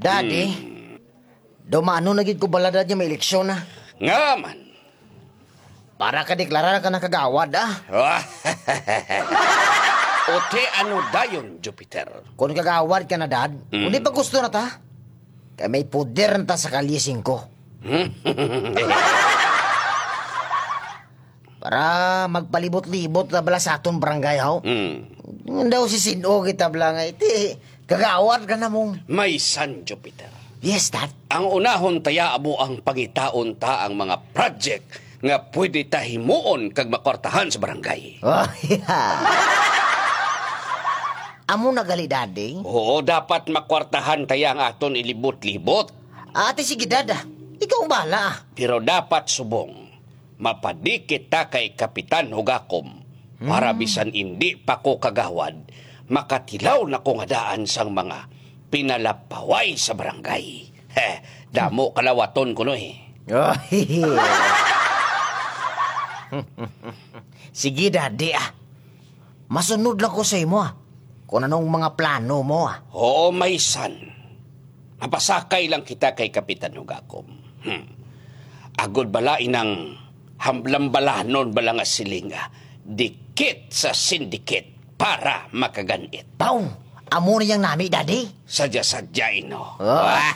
Daddy, dumano na gid ko balada niya may eleksyon na. Nga man. Para ka deklara ka na kagawad, Ote ano dayon, Jupiter? Kung kagawad ka na, Dad, kung di pa gusto na ta, kaya may puder na ta sa kalising ko. Para magpalibot-libot na bala sa atong barangay, ho. Daw si Sino kita bala nga, iti, kagawad ka na mong. May san, Jupiter. Yes, Dad. Ang unahon taya mo ang pangitaon ta ang mga project nga pwede ta himuon kag makortahan sa barangay. Oh, yeah. Amo na gali, Daddy. Oo, dapat makwartahan taya ang aton ilibot-libot. Ate, sige, Dad. Ikaw ang bahala. Pero dapat subong, mapadikit ta kay Kapitan Hugakom para bisan hindi pa ko kagawad, makatilaw na kong hadaan sang mga pinalapaway sa barangay. Damo kalawaton ko no eh. Oh, sige, Daddy, masunod lang ko sa imo, kung anong mga plano mo, Oo, may san. Mapasakay lang kita kay Kapitan Hugakom. Agod bala inang hamblang-balanon bala nga silinga, dikit sa syndicate para makaganit. Paong, amo na yung nami, Daddy. Sadya-sadya ino. Oh.